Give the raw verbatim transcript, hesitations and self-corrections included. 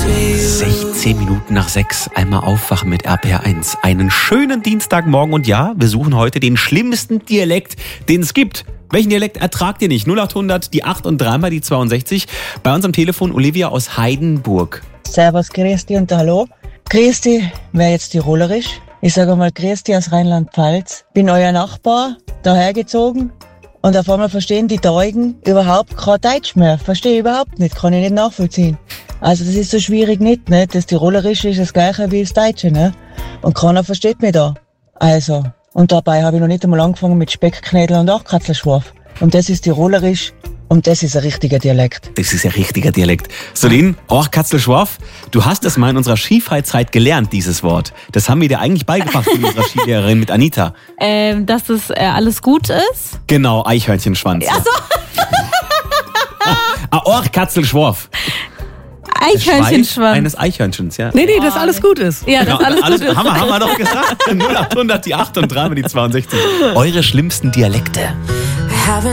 sechzehn Minuten nach sechs, einmal aufwachen mit R P R eins. Einen schönen Dienstagmorgen und ja, wir suchen heute den schlimmsten Dialekt, den es gibt. Welchen Dialekt ertragt ihr nicht? null acht hundert, die acht und dreimal die zweiundsechzig. Bei uns am Telefon Olivia aus Heidenburg. Servus, grüß dich und hallo. Grüß dich wäre jetzt tirolerisch. Ich sage mal grüß dich aus Rheinland-Pfalz. Bin euer Nachbar, dahergezogen. Und auf einmal verstehen die Deugen überhaupt kein Deutsch mehr. Verstehe ich überhaupt nicht, kann ich nicht nachvollziehen. Also das ist so schwierig nicht, ne? Das Tirolerische ist das gleiche wie das Deutsche, ne? Und keiner versteht mich da. Also, und dabei habe ich noch nicht einmal angefangen mit Speckknädel und auch Katzelschwarf. Und das ist Tirolerisch und das ist ein richtiger Dialekt. Das ist ein richtiger Dialekt. Solin, auch Katzelschwarf, du hast das mal in unserer Skifreizeit gelernt, dieses Wort. Das haben wir dir eigentlich beigebracht mit unserer Skilehrerin, mit Anita. Ähm, dass das äh, alles gut ist? Genau, Eichhörnchenschwanz. Ach so. Ah, auch Katzelschwarf. Eichhörnchenschwanz. Eines Eichhörnchens, ja. Nee, nee, dass alles gut ist. Ja, das Genau, alles, alles gut ist. haben, wir, haben wir doch gesagt. null acht hundert, die acht und dreimal die zweiundsechzig. Eure schlimmsten Dialekte.